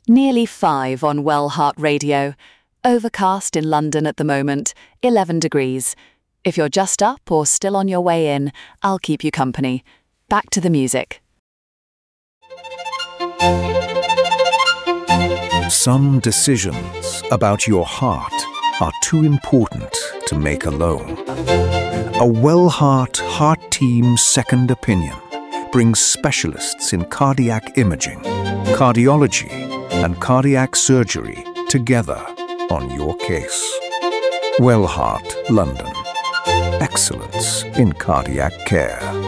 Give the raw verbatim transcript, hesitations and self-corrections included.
Nearly five on Well Heart Radio. Overcast in London at the moment, eleven degrees. If you're just up or still on your way in, I'll keep you company. Back to the music. Some decisions about your heart are too important to make alone. A Well Heart Heart Team Second Opinion brings specialists in cardiac imaging, cardiology, and cardiac surgery together on your case. Well Heart London. Excellence in cardiac care.